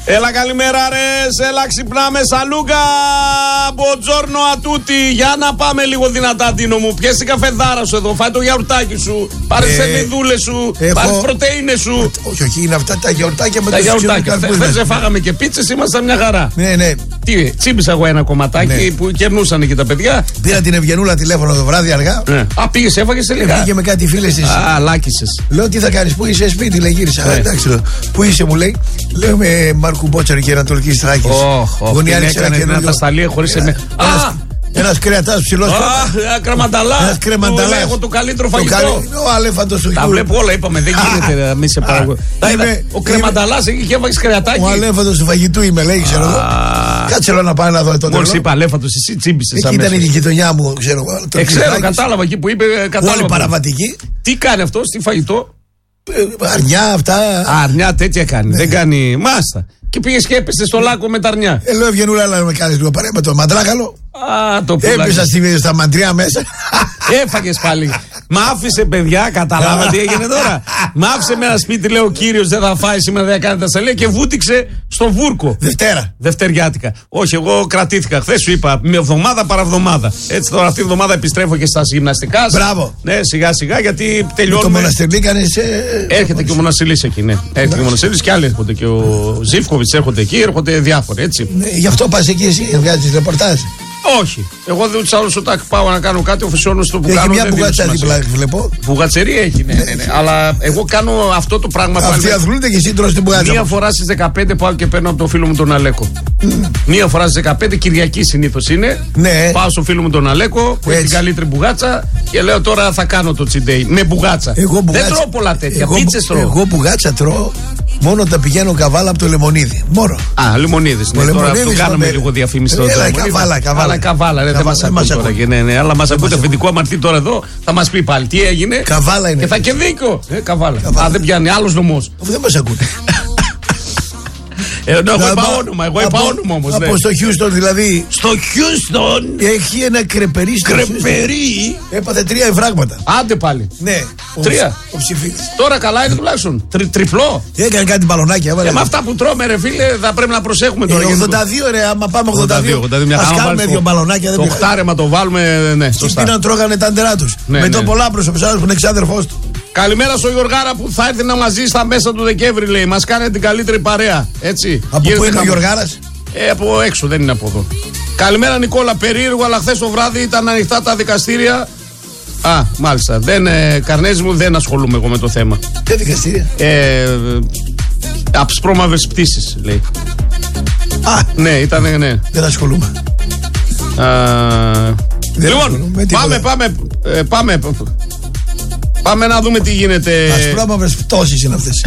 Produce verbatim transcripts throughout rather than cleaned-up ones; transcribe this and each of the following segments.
Έλα καλημέρα ρε, έλα ξυπνάμε σαλούγκα. Μποτζόρνο ατούτι. Για να πάμε λίγο δυνατά, Τίνο μου. Πιες την καφεδάρα σου εδώ, φάει το γιαουρτάκι σου. Πάρε τις σερβιδούλες σου, έχω... πάρε τις πρωτεΐνες σου. Όχι, όχι, είναι αυτά τα γιαουρτάκια με τα γιαουρτάκια. Χθες δεν φάγαμε και πίτσες, ήμασταν μια χαρά. Ναι, ναι. Τι, τσίμπησα εγώ ένα κομματάκι ναι. που κερνούσαν και τα παιδιά. Πήρα την Ευγενούλα τηλέφωνο το βράδυ αργά. Ναι. Α, πήγες, έφαγες τελικά. Πήγε με κάτι φίλες της. Α, λάκησες. Λέω τι θα κάνεις, πού είσαι σπίτι, λέει γύρισα. Ναι. Εντάξει, λέω, πού είσαι, μου λέει. Λέω με Μάρκου Μπότσαρη και Ανατολικής Τράκης. Γωνιάρη έκανε την ατασταλία χωρίς εμέ. Ένας κρεατάς ψηλός. Ένα κρεμανταλά. Ένας κρεμανταλάς. Έχω το καλύτερο φαγητό. Ο αλέφαντος του γιου. Τα βλέπω όλα, είπαμε. Δεν γίνεται να μην σε παραγωγή. Ο κρεμανταλάς εκεί και έβαγες κρεατάκι. Ο αλέφαντος του φαγητού είμαι, λέει, ξέρω εγώ. Κάτσε λέω να πάω να δω το μόλις είπα αλέφαντος, εσύ τσίμπησες. Εκεί ήταν η γειτονιά μου, ξέρω εγώ. Ξέρω, κατάλαβα εκεί που είπε. Όλη παραβατική. Τι κάνει αυτό, τι φαγητό. Αρνιά αυτά. Αρνιά τέτοια κάνει. Δεν κάνει. Μάστα. Και πήγε και έπεσε στο λάκκο με τα αρνιά. Ε, λέω Ευγενούλα, αλλά με κάνει λίγο παρέα με το μαντράκαλο. Α, το πουλάκι. Έπεσα στη, στα μαντριά μέσα. Έφαγες πάλι. Μ' άφησε, παιδιά, καταλάβατε τι έγινε τώρα. Μ' άφησε με ένα σπίτι, λέει ο κύριος, δεν θα φάει σήμερα, δεν θα κάνει τα σαλία και βούτυξε στο βούρκο. Δευτέρα. Δευτεριάτικα. Όχι, εγώ κρατήθηκα. Χθες σου είπα, μια εβδομάδα παραβδομάδα. Έτσι τώρα αυτή τη εβδομάδα επιστρέφω και στα γυμναστικά. Μπράβο. Ναι, σιγά σιγά γιατί τελειώνουμε. Το μοναστηρί κάνει. Ε... Έρχεται και ο Μοναστηλής εκεί, ναι. Έρχεται και ο Μοναστηλής και άλλοι έρχονται. Και ο Ζήφκοβιτς έρχονται εκεί, έρχονται διάφοροι, έτσι. Ναι, γι' αυτό πας εκεί εσύ, βγάζεις ρεπορτάζ. Όχι. Εγώ δεν του άλλου όταν πάω να κάνω κάτι, ο στο που έχει κάνω. Έχει μια μπουγάτσα δίπλα, βλέπω. Μπουγατσερία έχει, ναι, ναι, ναι. Αλλά εγώ κάνω αυτό το πράγμα. Αυτοί αθλούνται και εσύ τρως την μπουγάτσα. Μία φορά στις δεκαπέντε πάω και παίρνω από το φίλο μου τον Αλέκο. Mm. Μία φορά στις δεκαπέντε, Κυριακή συνήθως είναι. Ναι. Πάω στο φίλο μου τον Αλέκο που έχει την καλύτερη μπουγάτσα και λέω τώρα θα κάνω το τσιντέι. Με μπουγάτσα. Εγώ μπουγάτσα. Δεν τρώω πολλά τέτοια. Εγώ, πίτσες τρώω. Εγώ μπουγάτσα τρώω. Μόνο όταν πηγαίνω καβάλα από το Λεμονίδι. Μόνο. Α, Λεμονίδης. Ναι, τώρα αυτό κάναμε λίγο διαφήμιση τώρα. Έλα, καβάλα, καβάλα. Καβάλα, δεν μας ακούτε τώρα. Ναι, ναι, αλλά μας ακούτε αφεντικό αμαρτή τώρα εδώ. Θα μας πει πάλι τι έγινε. Καβάλα είναι. Και θα και δίκιο. Ε, καβάλα. Α, δεν πιάνει άλλος νομός. Αφού δεν μας ακούτε. Ε, εγώ είπα όνομα, εγώ είπα όνομα όμως. Από στο Χιούστον δηλαδή. Στο Χιούστον έχει ένα κρεπερί στο Κρεπερί. Έπαθε τρία ευράγματα. Άντε πάλι. Ναι. Τρία. Ο ψηφίτης. Τώρα καλά είναι τουλάχιστον. Τρι, τριπλό. Έκανε κάτι μπαλονάκια. Ε, με αυτά που τρώμε, ρε φίλε, θα πρέπει να προσέχουμε τώρα. Ε, ογδόντα δύο, ρε, άμα πάμε ογδόντα δύο. Ας κάνουμε δύο μπαλονάκια. Το χτάρεμα το βάλουμε. Ναι, σωστά. Και να τρώγανε τα αντερά τους. Με τον Πολάπρος, ο ψάρος που είναι εξάδερφός του. Καλημέρα στο Γιωργάρα που θα έρθει να μας ζει στα μέσα του Δεκέμβρη, λέει. Μας κάνει την καλύτερη παρέα. Έτσι. Από πού είναι ο Γιωργάρας? Ε, από έξω, δεν είναι από εδώ. Καλημέρα Νικόλα, περίεργο, αλλά χθες το βράδυ ήταν ανοιχτά τα δικαστήρια. Α, μάλιστα. Δεν, ε, Καρνέζη μου, δεν ασχολούμαι εγώ με το θέμα. Τι δικαστήρια? Ε, Αψπρόμαυρες πτήσεις, λέει. Α, ναι, ήταν, ναι. Δεν ασχολούμαι. Α, δεν λοιπόν, πάμε, πάμε, ε, πάμε. Πάμε να δούμε τι γίνεται. Ασπρόμαυρες πτώσεις είναι αυτές.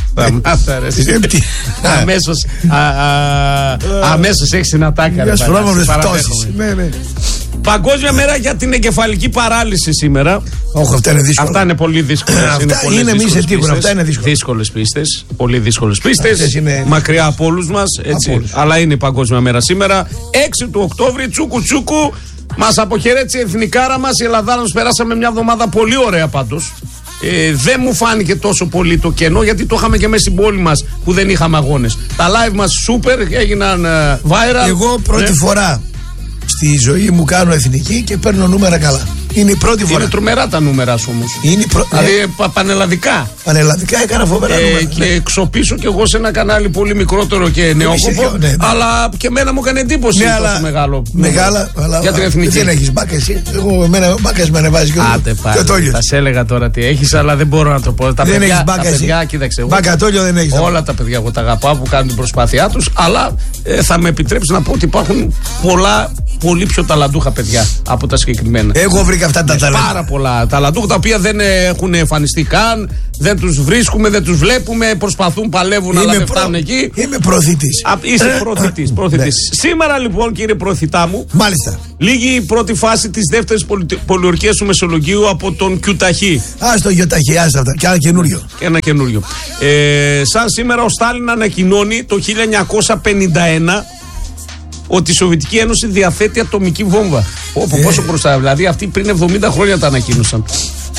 Αμέσως Αμέσως έχεις την ατάκα. Ασπρόμαυρες πτώσεις. Παγκόσμια μέρα για την εγκεφαλική παράλυση σήμερα. Όχι, αυτά είναι δύσκολα. Αυτά είναι πολύ δύσκολες. Είναι μη σε τίποτα. Αυτά είναι δύσκολα. Δύσκολες πίστες. Πολύ δύσκολες πίστες. Μακριά από όλους μας. Αλλά είναι η παγκόσμια μέρα σήμερα. έξι του Οκτώβρη, τσούκου τσούκου. Μας αποχαιρέτησε η εθνικάρα μας. Η Ελλαδάνος περάσαμε μια εβδομάδα πολύ ωραία πάντως. Ε, δεν μου φάνηκε τόσο πολύ το κενό γιατί το είχαμε και μέσα στην πόλη μας που δεν είχαμε αγώνες. Τα live μας super έγιναν uh, viral. Εγώ πρώτη ναι. φορά στη ζωή μου κάνω εθνική και παίρνω νούμερα καλά. Είναι η πρώτη φορά. Είναι τρομερά τα νούμερα σου όμως. Είναι προ... Δηλαδή ε, πανελλαδικά. Πανελλαδικά έκανα φοβερά ε, νούμερα. Και ναι. εξοπίσω κι εγώ σε ένα κανάλι πολύ μικρότερο και νεόκοπο. Ναι, ναι. Αλλά και εμένα μου έκανε εντύπωση ναι, τόσο μεγάλο. Μεγάλα. Αλλά, για την εθνική. Δεν έχεις μπάκα εσύ. Εγώ εμένα μπάκας με ανεβάζει και Άντε πάλι. Θα σε έλεγα τώρα τι έχεις, αλλά δεν μπορώ να το πω. Τα δεν παιδιά, έχεις μπάκα τα παιδιά, κοίταξε. Μπακατόλιο δεν έχεις. Όλα τα παιδιά εγώ τα αγαπάω που κάνουν την προσπάθειά τους. Αλλά ε, θα με επιτρέψει να πω ότι υπάρχουν πολλά πολύ πιο ταλαντούχα παιδιά από τα συγκεκριμένα. Εγώ βρήκα αυτά τα ταλαντούχα. Πάρα πολλά ταλαντούχα τα οποία δεν έχουν εμφανιστεί καν, δεν τους βρίσκουμε, δεν τους βλέπουμε, προσπαθούν, παλεύουν, αλλά δεν φτάνουν εκεί. Είμαι προωθητής. Είσαι προωθητής. προωθητής. Σήμερα λοιπόν, κύριε προωθητά μου, μάλιστα, λίγη η πρώτη φάση της δεύτερης πολιορκίας του Μεσολογγίου από τον Κιουταχή. Α, το Κιουταχή, άστα αυτά. Και ένα καινούριο. Και ένα καινούριο. Ε, σαν σήμερα ο Στάλιν ανακοινώνει το χίλια εννιακόσια πενήντα ένα ότι η Σοβιετική Ένωση διαθέτει ατομική βόμβα. Όπω, ε. Πόσο μπροστά, δηλαδή αυτοί πριν εβδομήντα χρόνια τα ανακοίνωσαν.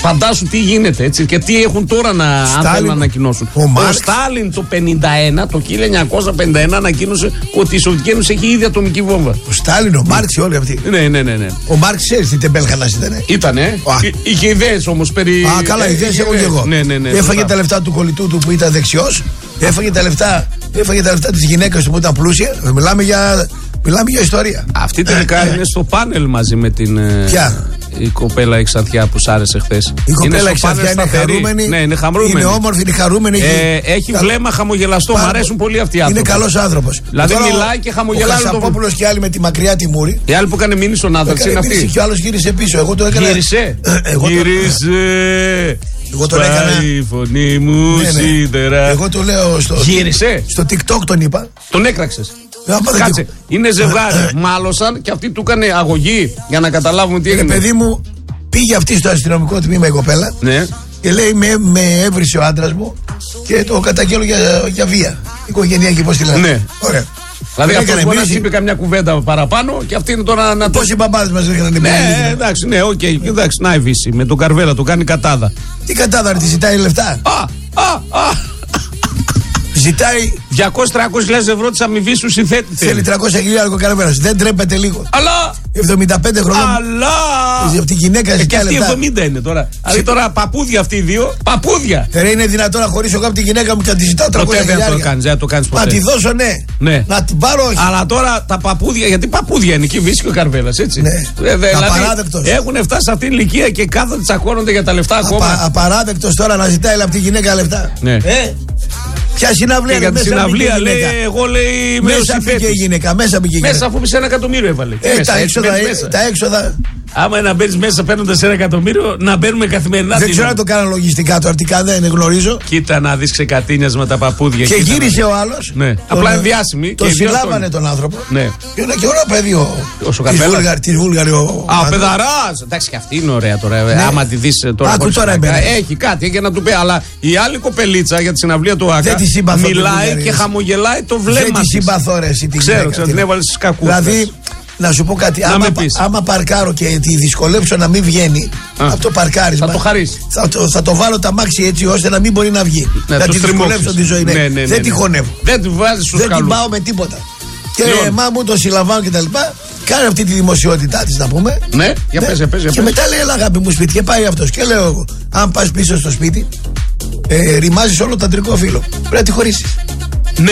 Φαντάσου τι γίνεται έτσι και τι έχουν τώρα να, αν θέλουν να ανακοινώσουν. Ο, ο Στάλιν το πενήντα ένα, το χίλια εννιακόσια πενήντα ένα ανακοίνωσε ότι η Σοβιετική Ένωση έχει ήδη ατομική βόμβα. Ο Στάλιν, ο Μάρξ, όλοι αυτοί. Ναι, ναι, ναι, ναι. Ο Μάρξ, ξέρει τι τεμπέλχανας ήτανε. Ήτανε. Είχε ιδέες όμως περί. Α, καλά, ιδέες έχω και εγώ. Ναι, ναι, ναι, έφαγε σωστά. Τα λεφτά του κολλητού του που ήταν δεξιός. Έφαγε τα λεφτά, έφαγε τα λεφτά της γυναίκας του που ήταν πλούσια. Μιλάμε για, μιλάμε για ιστορία. Αυτή τελικά είναι στο πάνελ μαζί με την. Ποια? Η κοπέλα η Ξανθιά που σ' άρεσε χθες. Η κοπέλα η Ξανθιά είναι χαρούμενη. Ναι, είναι χαρούμενη. Είναι όμορφη, είναι χαρούμενη. Ε, έχει καλ... βλέμμα χαμογελαστό. Μ' αρέσουν πολύ αυτοί οι άνθρωποι. Είναι καλός άνθρωπος. Δηλαδή τώρα, μιλάει και χαμογελάει. Ο Χασαπόπουλος και άλλοι με τη μακριά τη μούρη. Οι άλλοι που έκανε μήνυση στον άδελφο είναι αυτοί. Και ο άλλος γύρισε πίσω. Εγώ το έκανα. Γύρισε. Γύρισε. Εγώ το έκανα. Η φωνή μου σίδερα. Εγώ το λέω στο. Γύρισε. Στο TikTok τον είπα. Τον έκραξες. Κάτσε. Είναι ζευγάρι. Μάλωσαν και αυτή του έκανε αγωγή για να καταλάβουμε τι έγινε. Παιδί μου, πήγε αυτή στο αστυνομικό τμήμα η κοπέλα. Ναι. Και λέει με, με έβρισε ο άντρας μου και το καταγγέλω για, για βία. Οικογενειακή, πώς τη λένε. Ναι. Ωραία. Δηλαδή αυτό μπορεί να είπε καμιά κουβέντα παραπάνω και αυτή είναι τώρα να. Πόσοι μπαμπάδες μας έκαναν την ναι, εντάξει, ναι, οκ. Okay, εντάξει, να η Βύση με τον Καρβέλα, το κάνει κατάδα. Τι κατάδα, ρε, τη ζητάει λεφτά. Α, α, α. Ζητάει διακόσιες με τριακόσιες χιλιάδες ευρώ τη αμοιβή σου συνθέτη. Θέλει τριακόσια χιλιάδες ο Καρβέλας. Δεν τρέπεται λίγο. Αλλά. εβδομήντα πέντε χρόνια. Αλλά. Από την γυναίκα ζητάει λεφτά. Και αυτή εβδομήντα είναι τώρα. Δηλαδή τώρα παππούδια αυτοί οι δύο. Παππούδια. Ρε, είναι δυνατόν να χωρίσω εγώ από τη γυναίκα μου και να τη ζητάω τριακόσια χιλιάδες. Δεν το κάνει, δεν το κάνει ποτέ. Να τη δώσω, ναι. ναι. Να την πάρω, όχι. Αλλά τώρα τα παππούδια, γιατί παππούδια είναι εκεί, Βύση ο Καρβέλας, έτσι. Ναι. Ε, δηλαδή, έχουν φτάσει σε αυτήν την ηλικία και κάθονται τσακώνονται για τα λεφτά ακόμα. Απα, απαράδεκτος τώρα να ζητάει από τη γυναίκα λεφτά. Ναι. Ε? Ποια συναυλία, για τη συναυλία λέει, εγώ λέει μέσα πήγε η γυναίκα, μέσα πήγε η γυναίκα. Μέσα αφού πει ένα εκατομμύριο έβαλε. Ε, μέσα, τα, έξοδα, μέσα. τα έξοδα. Άμα να μπαίνει μέσα παίρνοντα ένα εκατομμύριο, να μπαίνουμε καθημερινά. Δεν ξέρω αν το κάνουν λογιστικά τώρα, τι κάνει, δεν γνωρίζω. Κοίτα να δει ξεκατίνιασμα τα παππούδια. Και γύρισε ο άλλο. Ναι. Απλά ενδιάσημη. Το συλλάβανε τον άνθρωπο. Ναι. Και είναι και ωραίο παιδί ο. Τη Βούλγαρη. Α, παιδαρά. Εντάξει, και αυτή είναι ωραία τώρα. Άμα τη δει τώρα. Άκου τώρα έχει κάτι για να του πει. Αλλά η άλλη κοπελίτσα για τη συναυλία του Άκα μιλάει και χαμογελάει το βλέμμα. Δεν τη συμπαθώ, ρε, εσύ την ξέρω, ξέρω, την έβαλε στι κακούδες. Δηλαδή, να σου πω κάτι, άμα, άμα παρκάρω και τη δυσκολέψω να μην βγαίνει Α, από το παρκάρισμα, θα το χαρίσει. Θα το, θα το βάλω τα μάξι έτσι ώστε να μην μπορεί να βγει. Ναι, να τη δυσκολέψω τη ζωή. Ναι, ναι, ναι, ναι, δεν τη χωνεύω. Δεν τη βάζει στου καλούς. Δεν την πάω με τίποτα. Και μα μου το συλλαμβάνω και τα λοιπά. Κάνει αυτή τη δημοσιότητά τη, να πούμε. Ναι, για ναι. πες, πες, Και μετά λέει, έλα αγάπη μου σπίτι, και πάει αυτό. Και λέω εγώ, αν πα πίσω στο σπίτι, ε, ρημάζει όλο το αντρικό φύλλο. Πρέπει να τη χωρίσει. Ναι.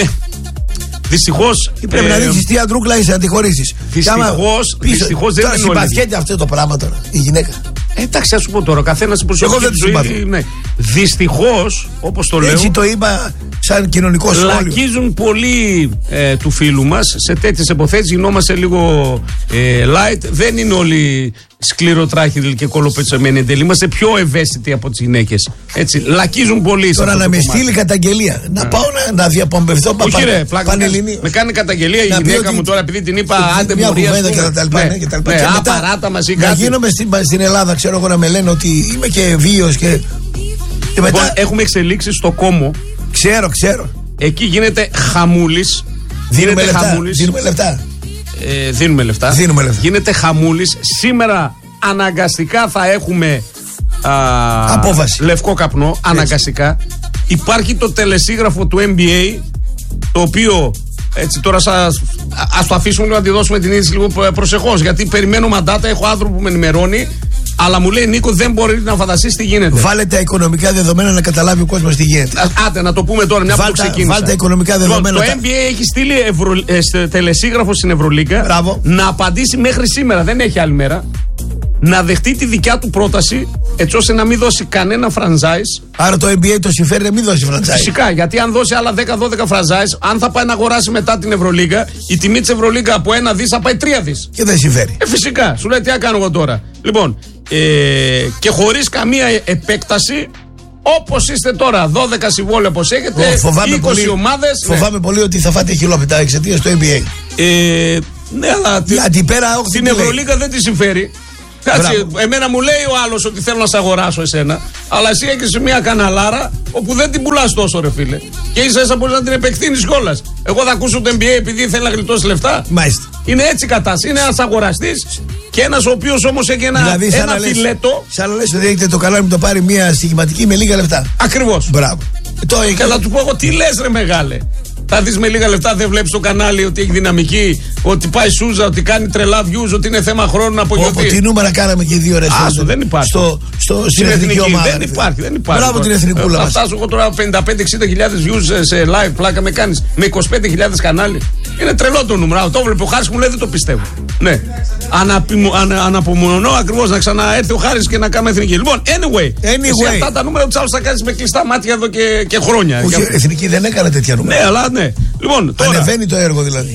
Δυστυχώς. Πρέπει ε, να δείξει τι αντρούκλα είσαι, να τη χωρίσει. Δυστυχώς. Δυστυχώς δεν είναι. Συμπαθιέται αυτό το πράγμα τώρα η γυναίκα. Ε, εντάξει, α σου πω τώρα, ο καθένα στην προσωπική του ζωή. Ναι. Δυστυχώς, όπως το λέω. Έτσι το είπα σαν κοινωνικό σχόλιο. Λακίζουν πολύ ε, του φίλου μας σε τέτοιες υποθέσεις. Γινόμαστε λίγο ε, light. Δεν είναι όλοι σκληροτράχυλοι και κολοπετσεμένοι εν τέλει. Είμαστε πιο ευαίσθητοι από τις γυναίκες. Έτσι, λακίζουν πολύ. Τώρα να με στείλει καταγγελία. Να πάω να, να διαπομπευθώ πα, Όχι, ρε, πλάκα, με κάνει καταγγελία η γυναίκα μου τώρα επειδή την είπα άντε μωρία. Απαράτα μας ή κάτι. Να γίνομαι στην Ελλάδα, ξέρω εγώ, να με λένε ότι είμαι και βίος και. Και μετά... Λοιπόν, έχουμε εξελίξει στο Κόμο. Ξέρω, ξέρω. Εκεί γίνεται χαμούλης. Δίνουμε λεφτά. Χαμούλης. Δίνουμε λεφτά. Ε, δίνουμε λεφτά. Δίνουμε λεφτά. Γίνεται χαμούλης. Σήμερα αναγκαστικά θα έχουμε α, απόβαση. Λευκό καπνό. Έτσι. Αναγκαστικά. Υπάρχει το τελεσίγραφο του N B A, το οποίο έτσι τώρα σας, ας το αφήσουμε να τη δώσουμε την είδηση λίγο προσεχώς, γιατί περιμένω μαντάτα, έχω άνθρωπο που με ενημερώνει. Αλλά μου λέει, Νίκο, δεν μπορεί να φανταστείς τι γίνεται. Βάλε τα οικονομικά δεδομένα να καταλάβει ο κόσμος τι γίνεται. Α, άντε, να το πούμε τώρα, μια που ξεκίνησα. Βάλε τα οικονομικά δεδομένα. Το, το N B A έχει στείλει ευρω, ε, τελεσίγραφο στην Ευρωλίγκα. Μπράβο. Να απαντήσει μέχρι σήμερα, δεν έχει άλλη μέρα. Να δεχτεί τη δικιά του πρόταση, έτσι ώστε να μην δώσει κανένα franchise. Άρα το N B A το συμφέρει να μην δώσει franchise. Φυσικά, γιατί αν δώσει άλλα δέκα δώδεκα franchise, αν θα πάει να αγοράσει μετά την Ευρωλίγκα, η τιμή της Ευρωλίγκα από ένα δις θα πάει τρία δις. Και δεν συμφέρει. Ε, φυσικά. Σου λέει τι να κάνω εγώ τώρα. Λοιπόν, ε, και χωρίς καμία επέκταση, όπως είστε τώρα, δώδεκα συμβόλαια όπως έχετε, είκοσι ομάδες. Φοβάμαι ναι. πολύ ότι θα φάτε χιλόπιτα εξαιτίας του N B A. Ε, ναι, αλλά την, την Ευρωλίγκα δεν τη συμφέρει. Κάτσε, εμένα μου λέει ο άλλος ότι θέλω να σε αγοράσω εσένα, αλλά εσύ έχεις μια καναλάρα όπου δεν την πουλάς τόσο, ρε φίλε. Και ίσα ίσα μπορείς να την επεκτείνεις κιόλας. Εγώ θα ακούσω το N B A επειδή θέλει να γλιτώσει λεφτά. Μάλιστα. Είναι έτσι η κατάσταση. Είναι ένας αγοραστής και ένας ο οποίος όμως έχει ένα, δηλαδή, ένα λες, φιλέτο. Σαν να λες ότι έχετε το κανάλι μου το πάρει μια στοιχηματική με λίγα λεφτά. Ακριβώς. Μπράβο. Ε, και θα του πω εγώ, τι λες, ρε μεγάλε. Θα δεις με λίγα λεφτά, δεν βλέπεις το κανάλι ότι έχει δυναμική, ότι πάει σούζα, ότι κάνει τρελά views, ότι είναι θέμα χρόνου να απογειωθεί. Όπω τι νούμερα κάναμε και δύο ώρες. Άστο, δεν υπάρχει. Στο, στο, στην εθνική ομάδα. Δεν υπάρχει, δεν υπάρχει. Μπράβο την εθνικούλα μας. Θα φτάσω εγώ τώρα πενήντα πέντε εξήντα χιλιάδες views σε live, πλάκα με κάνεις, με είκοσι πέντε χιλιάδες κανάλι. Είναι τρελό το νούμερο. Το βλέπει ο Χάρης μου λέει, δεν το πιστεύω. Ναι. Ανα, αναπομονώ ακριβώς να ξαναέρθει ο Χάρης και να κάνουμε εθνική. Λοιπόν, anyway, anyway. Σε αυτά τα νούμερα του άλλου θα κάνεις με κλειστά μάτια εδώ και, και χρόνια. Όχι, η εθνική δεν έκανε τέτοια νούμερα. Ναι, αλλά ναι. Λοιπόν, τώρα, ανεβαίνει το έργο δηλαδή.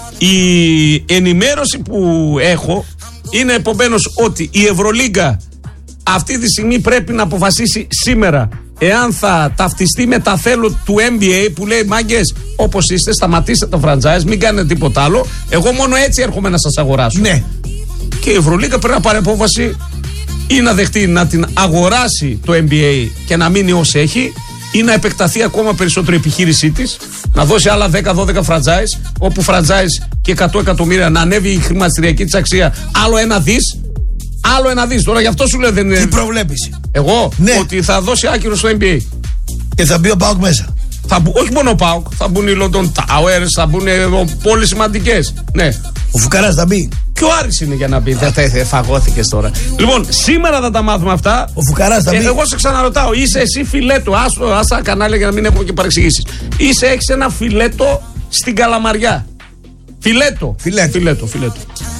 Η ενημέρωση που έχω είναι επομένως ότι η Ευρωλίγκα αυτή τη στιγμή πρέπει να αποφασίσει σήμερα εάν θα ταυτιστεί με τα θέλω του N B A που λέει μάγκες όπως είστε, σταματήστε το franchise, μην κάνετε τίποτα άλλο. Εγώ μόνο έτσι έρχομαι να σας αγοράσω. Ναι. Και η Ευρωλίγκα πρέπει να πάρει απόφαση ή να δεχτεί να την αγοράσει το N B A και να μείνει ως έχει, ή να επεκταθεί ακόμα περισσότερο η επιχείρησή της, να δώσει άλλα δέκα δώδεκα franchise, όπου franchise και εκατό εκατομμύρια να ανέβει η χρηματιστηριακή της αξία άλλο ένα δις. Άλλο ένα δις. Τώρα γι' αυτό σου λέω δεν είναι. Τι προβλέπεις? Εγώ, ναι. Ότι θα δώσει άκυρο στο N B A. Και θα μπει ο ΠΑΟΚ μέσα. Θα μπου, όχι μόνο ο ΠΑΟΚ, θα μπουν οι London Towers, θα μπουν πολύ σημαντικές. Ναι. Ο Φουκαράς θα μπει. Και ο Άρης είναι για να μπει. Δεν θα φαγώθηκες τώρα. Λοιπόν, σήμερα θα τα μάθουμε αυτά. Ο Φουκαράς θα μπει. Εγώ σε ξαναρωτάω, είσαι εσύ φιλέτο. Άστο, άστα κανάλια για να μην έχουμε και παρεξηγήσεις. Είσαι, έχεις ένα φιλέτο στην Καλαμαριά. Φιλέτο. Φιλέτο. Φιλέτο, φιλέτο.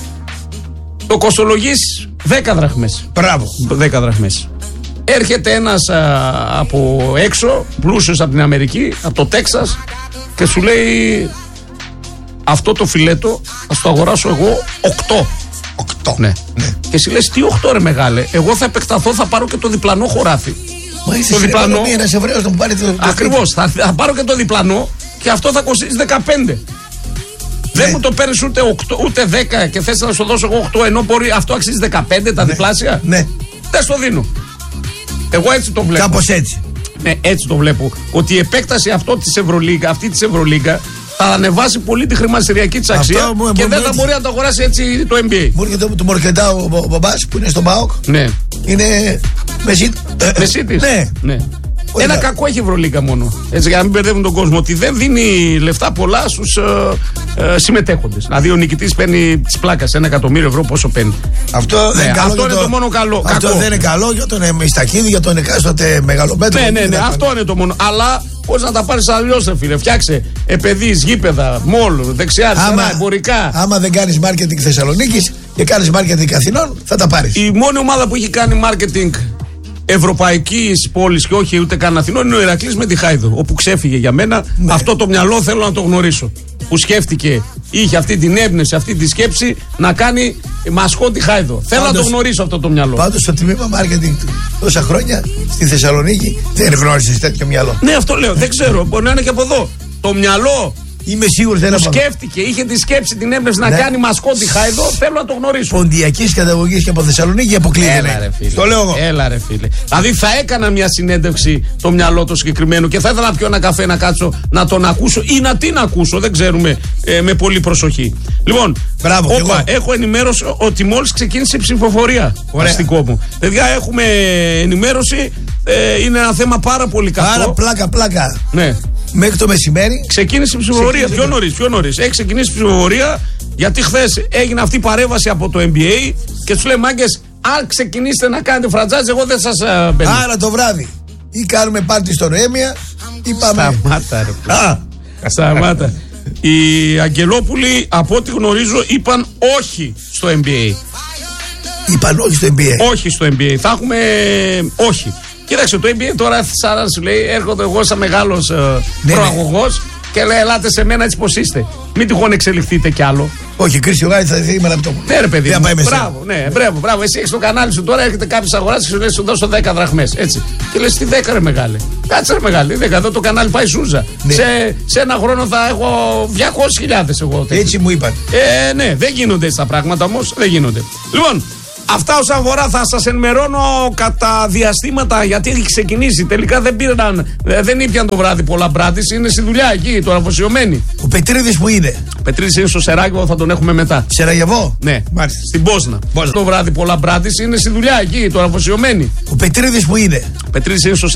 Το κοστολογείς δέκα δραχμές. Μπράβο. δέκα δραχμές. Έρχεται ένας α, από έξω, πλούσιος από την Αμερική, από το Τέξας, και σου λέει αυτό το φιλέτο θα το αγοράσω εγώ οκτώ. οκτώ. Ναι. Ναι. Και εσύ λες τι οκτώ ρε μεγάλε, εγώ θα επεκταθώ, θα πάρω και το διπλανό χωράφι. Μα είσαι το διπλανό. Ένας Εβραίος να μου πάρει το, το ακριβώς, θα, θα πάρω και το διπλανό και αυτό θα κοστίσει δεκαπέντε. Ναι. Δεν μου το παίρνεις ούτε, οκτώ, ούτε δέκα και θες να σου δώσω εγώ οκτώ, ενώ μπορεί αυτό αξίζει δεκαπέντε τα ναι. διπλάσια. Ναι. Δεν στο δίνω. Εγώ έτσι το βλέπω. Κάπως έτσι. Ναι, έτσι το βλέπω. Ότι η επέκταση αυτό της Ευρωλίγκα, αυτή της Ευρωλίγκα θα ανεβάσει πολύ τη χρηματιστηριακή της αξία μου, και δεν θα μπορεί να το αγοράσει έτσι το N B A. Μου έρχεται το Μορκετά ο, ο, ο μπαμπάς που είναι στον ΠΑΟΚ. Ναι. Είναι μεσίτης. Ναι. ναι. Ένα κακό έχει η Ευρωλίγκα μόνο. Έτσι, για να μην μπερδεύουν τον κόσμο. Ότι δεν δίνει λεφτά πολλά στους ε, ε, συμμετέχοντες. Δηλαδή ο νικητής παίρνει τη πλάκα ένα εκατομμύριο ευρώ, πόσο παίρνει. Αυτό, ναι, δεν αυτό καλό είναι το, το μόνο καλό. Αυτό κακό. δεν είναι καλό για τον Μιστακίδη, για τον εκάστοτε μεγαλοπέτρο. Ναι, ναι, ναι, αυτό είναι το μόνο. Αλλά πώς να τα πάρεις αλλιώς, ρε φίλε. Φτιάξε επενδύεις, γήπεδα, μόλ, δεξιά, αριστερά, εμπορικά. Άμα δεν κάνεις marketing Θεσσαλονίκης και κάνεις marketing Αθηνών, θα τα πάρεις. Η μόνη ομάδα που έχει κάνει marketing ευρωπαϊκής πόλης και όχι ούτε καν Αθηνών είναι ο Ηρακλής με τη Χάιδο, όπου ξέφυγε για μένα. Ναι. Αυτό το μυαλό θέλω να το γνωρίσω. Που σκέφτηκε, είχε αυτή την έμπνευση, αυτή τη σκέψη να κάνει μασχό τη Χάιδο. Θέλω πάντως, να το γνωρίσω αυτό το μυαλό. Πάντως στο τμήμα marketing τόσα χρόνια στη Θεσσαλονίκη δεν γνώρισες τέτοιο μυαλό. Ναι, αυτό λέω. Δεν ξέρω. Μπορεί να είναι και από εδώ. Το μυαλό. Είμαι σίγουρος δεν είναι. Σκέφτηκε, είχε τη σκέψη, την έμπνευση ναι. να κάνει μασκότη Χάιδο. Θέλω να το γνωρίσω. Ποντιακής καταγωγής και από Θεσσαλονίκη αποκλείεται. Έλα, ρε φίλε. Το λέω εγώ. Έλα, ρε φίλε. Δηλαδή θα έκανα μια συνέντευξη το μυαλό το συγκεκριμένο και θα ήθελα να πιω ένα καφέ να κάτσω να τον ακούσω ή να την ακούσω. Δεν ξέρουμε ε, με πολύ προσοχή. Λοιπόν, μπράβο, όπα, έχω ενημέρωση ότι μόλις ξεκίνησε η ψηφοφορία. Αστικό μου. Παιδιά, έχουμε ενημέρωση. Ε, είναι ένα θέμα πάρα πολύ κακό. Άρα πλάκα, πλάκα. Ναι. Μέχρι το μεσημέρι. Ξεκίνησε η ψηφοφορία. Πιο νωρίς, πιο νωρίς. Έχει ξεκινήσει η ψηφοφορία γιατί χθες έγινε αυτή η παρέμβαση από το N B A και του λέει μάγκες, αν ξεκινήσετε να κάνετε franchise, εγώ δεν σας μπαίνω. Άρα το βράδυ ή κάνουμε πάρτι στο Νοέμια ή πάμε. Σταμάτα, ρε. Α, σταμάτα. Οι Αγγελόπουλοι, από ό,τι γνωρίζω, είπαν όχι στο N B A. Είπαν όχι στο N B A. Όχι στο N B A. Θα έχουμε όχι. Κοίταξε, το N B A τώρα σαν σου λέει, έρχονται εγώ σαν μεγάλος ε, ναι, προαγωγός ναι. και λέει, ελάτε σε μένα έτσι πως είστε. Μην τυχόν εξελιχθείτε κι άλλο. Όχι, Κρίσιο Γάι θα δει με ένα πτώμα. Ναι, ρε παιδί. Μου, μπράβο, ναι, μπράβο, μπράβο. Εσύ έχεις το κανάλι σου τώρα, έρχεται κάποιος αγοράς και σου λέει, σου δώσω δέκα δραχμές. Έτσι. Και λες, τι δέκα ρε μεγάλε. Κάτσε ρε μεγάλε. δέκα, εδώ το κανάλι πάει σούζα. Ναι. Σε, σε ένα χρόνο θα έχω διακόσιες χιλιάδες εγώ. Έτσι μου είπαν. Ε, ναι, δεν γίνονται έτσι τα πράγματα όμως. Δεν γίνονται. Λοιπόν. Αυτά όσον αφορά, θα σας ενημερώνω κατά διαστήματα γιατί έχει ξεκινήσει. Τελικά δεν πήραν, δεν ήπιαν το βράδυ πολλά μπράτης, είναι στη δουλειά εκεί, τώρα αφοσιωμένοι. Ο Πετρίδης που είναι? Ο Πετρίδης είναι στο Σεράγεβο, θα τον έχουμε μετά. Σεραγεβό? Ναι, μάλιστα. Στην Πόσνα. Το βράδυ πολλά μπράτης, είναι στη δουλειά εκεί, τώρα αφοσιωμένοι. Ο Πετρίδης που είναι? Ο Πετρίδης είναι στο